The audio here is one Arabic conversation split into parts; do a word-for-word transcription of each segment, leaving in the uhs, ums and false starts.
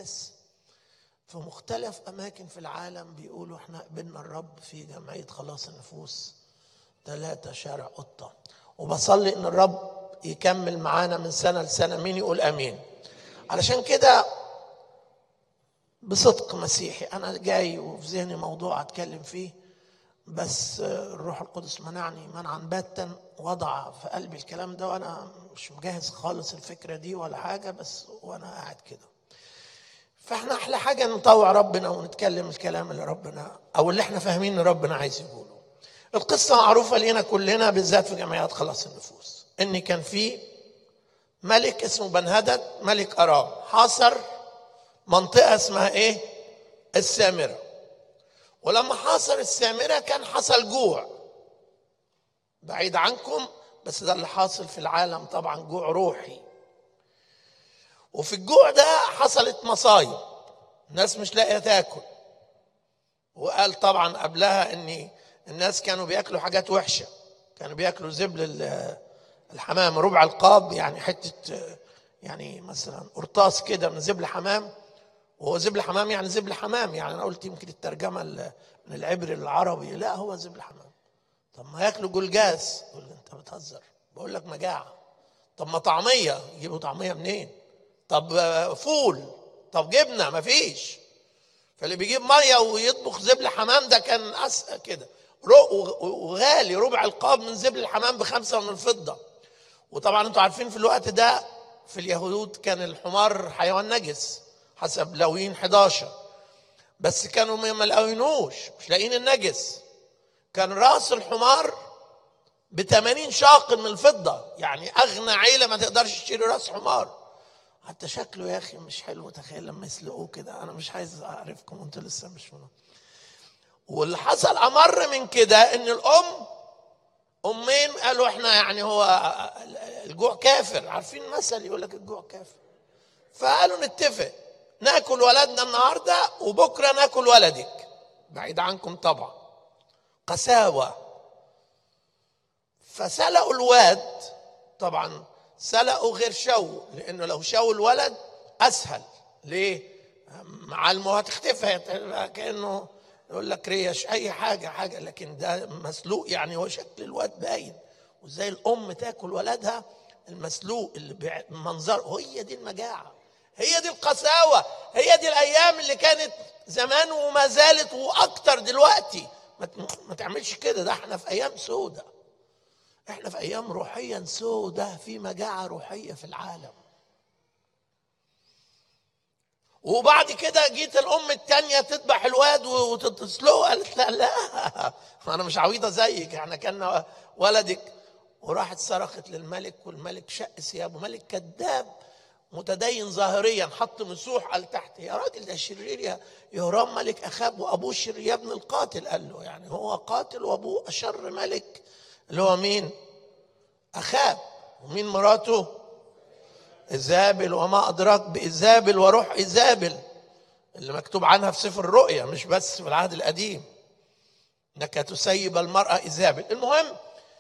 ناس في مختلف أماكن في العالم بيقولوا احنا قبلنا الرب في جمعية خلاص النفوس ثلاثة شارع قطة، وبصلي ان الرب يكمل معانا من سنة لسنة. مين يقول امين؟ علشان كده بصدق مسيحي انا جاي وفي ذهني موضوع اتكلم فيه، بس الروح القدس منعني منعا باتا، وضع في قلبي الكلام ده وانا مش مجهز خالص الفكرة دي ولا حاجة، بس وانا قاعد كده. فاحنا احلى حاجة نطوع ربنا ونتكلم الكلام اللي ربنا او اللي احنا فاهمين ان ربنا عايز يقوله. القصة معروفة لينا كلنا بالذات في جمعيات خلاص النفوس، ان كان في ملك اسمه بنهدد ملك ارام حاصر منطقة اسمها ايه؟ السامرة. ولما حاصر السامرة كان حصل جوع بعيد عنكم، بس ده اللي حاصل في العالم طبعا، جوع روحي. وفي الجوع ده حصلت مصايب، الناس مش لاقيه تاكل. وقال طبعا قبلها ان الناس كانوا بياكلوا حاجات وحشه، كانوا بياكلوا زبل الحمام، ربع القاب، يعني حته يعني مثلا قرطاس كده من زبل حمام. وهو زبل حمام يعني زبل حمام، يعني انا قلت يمكن الترجمه من العبري للعربي، لا هو زبل حمام. طب ما ياكلوا جلجاس، يقول لي انت بتهزر، بقول لك مجاعه. طب ما طعميه، يجيبوا طعميه منين؟ طب فول، طب جبنه، مفيش. فاللي بيجيب ميه ويطبخ زبل حمام ده كان أسأل كده، وغالي ربع القاب من زبل الحمام بخمسه من الفضه. وطبعا انتوا عارفين في الوقت ده في اليهود كان الحمار حيوان نجس حسب لاويين حداشر، بس كانوا ما لاقينوش، مش لاقيين النجس. كان راس الحمار ب ثمانين شاقل من الفضه، يعني اغنى عيله ما تقدرش تشتري راس حمار. حتى شكله يا اخي مش حلو، تخيل لما يسلقوه كده. انا مش عايز اعرفكم، انتوا لسه مش منه. واللي حصل امر من كده ان الام امين قالوا احنا يعني هو الجوع كافر، عارفين مثل يقول لك الجوع كافر. فقالوا نتفق ناكل ولدنا النهارده وبكره ناكل ولدك، بعيد عنكم طبعا، قساوه. فسلقوا الواد، طبعا سلقوا غير شو، لانه لو شو الولد اسهل. ليه؟ معلمه هتختفي، كانه يقول لك ريش اي حاجه حاجه، لكن ده مسلوق، يعني هو شكل الواد باين. وازاي الام تاكل ولدها المسلوق اللي بمنظره؟ هي دي المجاعه، هي دي القساوه، هي دي الايام اللي كانت زمان وما زالت واكتر دلوقتي. ما تعملش كده، ده احنا في ايام سودة، احنا في ايام روحيا سودة، في مجاعة روحية في العالم. وبعد كده جيت الام التانية تذبح الواد وتسلقه، قالت لا لا انا مش عويضة زيك، احنا كنا ولدك. وراحت صرخت للملك، والملك شق ثيابه، ملك كذاب متدين ظاهريا، حط مسوح قال تحت. يا راجل ده شرير، يا يهرام ملك اخاب وابوه شرير يا ابن القاتل. قال له يعني هو قاتل وابوه اشر ملك، اللي هو مين؟ أخاب. ومين مراته؟ إيزابل. وما أدراك بإيزابل وروح إيزابل اللي مكتوب عنها في سفر الرؤيا، مش بس في العهد القديم، إنك تسيب المرأة إيزابل. المهم،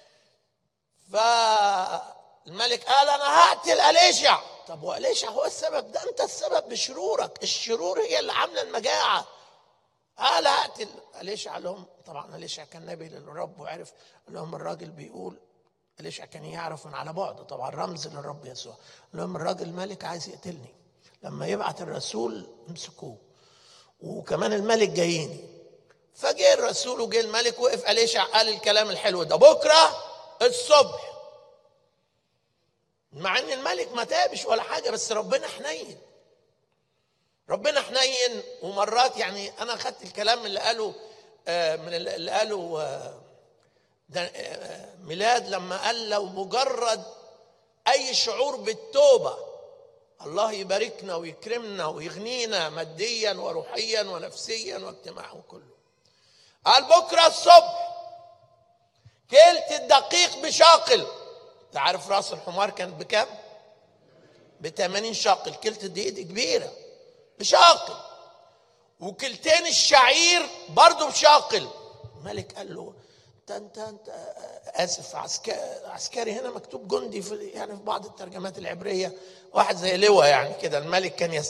فالملك قال أنا هقتل أليشع. طب وأليشع هو السبب؟ ده أنت السبب بشرورك، الشرور هي اللي عاملة المجاعة. قال هقتل أليشع. لهم طبعا أليشع كان نبي للرب وعرف لهم الراجل بيقول، ليش كان يعرف من على بعد، طبعا رمز للرب يسوع. لما الراجل الملك عايز يقتلني، لما يبعت الرسول امسكوه، وكمان الملك جاييني. فجاء الرسول وجاء الملك، وقف أليشع قال الكلام الحلو ده، بكره الصبح. مع ان الملك ما تابش ولا حاجه، بس ربنا حنين، ربنا حنين. ومرات يعني انا اخذت الكلام اللي قاله من اللي قاله ده ميلاد، لما قال لو مجرد اي شعور بالتوبه الله يباركنا ويكرمنا ويغنينا ماديا وروحيا ونفسيا واجتماعيا وكله. قال بكره الصبح كلت الدقيق بشاقل. تعرف راس الحمار كانت بكام؟ ب ثمانين شاقل. كلت الدقيق دي كبيره بشاقل. وكلتين الشعير برضو بشاقل. الملك قال له انت انت اسف عسكري، هنا مكتوب جندي في يعني في بعض الترجمات العبريه واحد زي لواء يعني كده. الملك كان